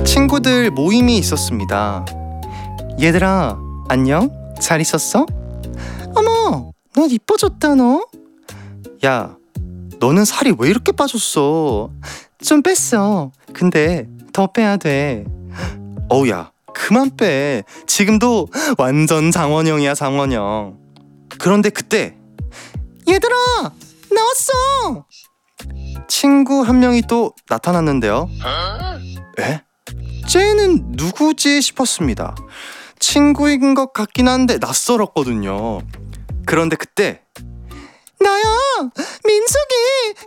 친구들 모임이 있었습니다. 얘들아, 안녕? 잘 있었어? 어머, 넌 이뻐졌다 너. 야, 너는 살이 왜 이렇게 빠졌어? 좀 뺐어. 근데 더 빼야 돼. 어우야, 그만 빼. 지금도 완전 장원영이야, 장원영. 그런데 그때 얘들아, 나왔어. 친구 한 명이 또 나타났는데요. 에? 쟤는 누구지 싶었습니다. 친구인 것 같긴 한데 낯설었거든요. 그런데 그때 나야, 민석이.